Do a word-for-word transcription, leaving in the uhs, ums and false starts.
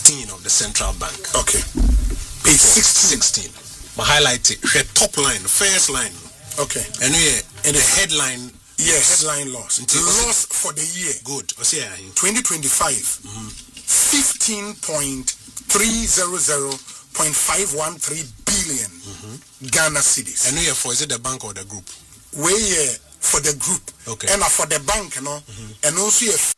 sixteen of the central bank. Okay. Page sixteen. sixteen. My highlight it. The top line, first line. Okay. And we and the headline. Yes. Headline loss. Loss for the year. Good. What's here? twenty twenty-five. Mm-hmm. fifteen point three hundred point five one three billion mm-hmm. Ghana cedis. And we for is it the bank or the group? We uh, for the group. Okay. And uh, for the bank, you know, mm-hmm. and also a